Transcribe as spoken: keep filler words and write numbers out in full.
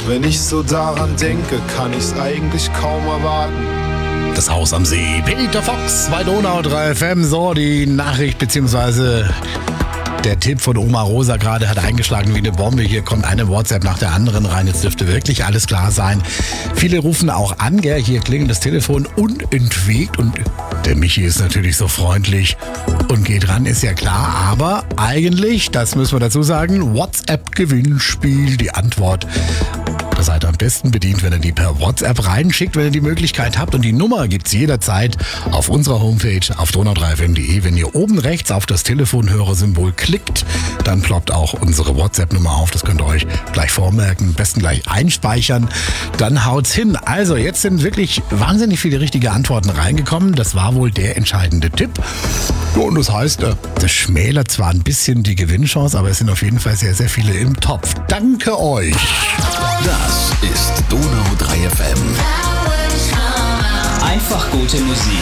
Wenn ich so daran denke, kann ich's eigentlich kaum erwarten. Das Haus am See. Peter Fox bei Donau drei F M. So, die Nachricht bzw. der Tipp von Oma Rosa gerade hat eingeschlagen wie eine Bombe. Hier kommt eine WhatsApp nach der anderen rein. Jetzt dürfte wirklich alles klar sein. Viele rufen auch an, gell? Hier klingelt das Telefon unentwegt und der Michi ist natürlich so freundlich und geht ran, ist ja klar. Aber eigentlich, das müssen wir dazu sagen, WhatsApp-Gewinnspiel, die Antwort. Da seid ihr am besten bedient, wenn ihr die per WhatsApp reinschickt, wenn ihr die Möglichkeit habt. Und die Nummer gibt's jederzeit auf unserer Homepage auf donau drei f m punkt de. Wenn ihr oben rechts auf das Telefonhörersymbol klickt, dann ploppt auch unsere WhatsApp-Nummer auf. Das könnt ihr euch gleich vormerken, am besten gleich einspeichern. Dann haut's hin. Also jetzt sind wirklich wahnsinnig viele richtige Antworten reingekommen. Das war wohl der entscheidende Tipp. Und das heißt, das schmälert zwar ein bisschen die Gewinnchance, aber es sind auf jeden Fall sehr, sehr viele im Topf. Danke euch. Das ist Donau drei F M. Einfach gute Musik.